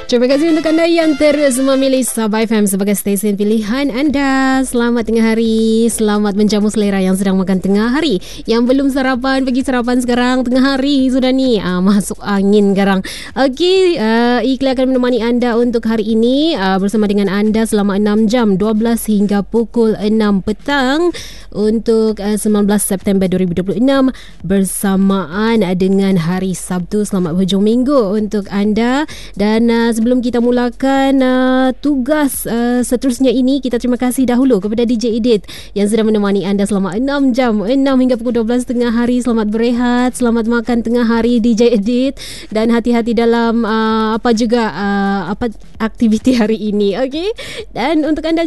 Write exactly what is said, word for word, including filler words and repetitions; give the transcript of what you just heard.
Terima kasih untuk anda yang terus memilih Sabah F M sebagai stesen pilihan anda. Selamat tengah hari, selamat menjamu selera yang sedang makan tengah hari. Yang belum sarapan, pergi sarapan sekarang. Tengah hari sudah ni, ah, masuk angin sekarang. Okey, uh, Ikhlas akan menemani anda untuk hari ini, uh, bersama dengan anda selama enam jam, dua belas hingga pukul enam petang untuk uh, sembilan belas September dua ribu dua puluh enam, bersamaan dengan hari Sabtu. Selamat berhujung minggu untuk anda. Dan uh, sebelum kita mulakan uh, tugas uh, seterusnya ini, kita terima kasih dahulu kepada D J Edit yang sudah menemani anda selama enam jam, enam hingga pukul dua belas tengah hari. Selamat berehat, selamat makan tengah hari D J Edit, dan hati-hati dalam uh, apa juga uh, apa aktiviti hari ini. Okey. Dan untuk anda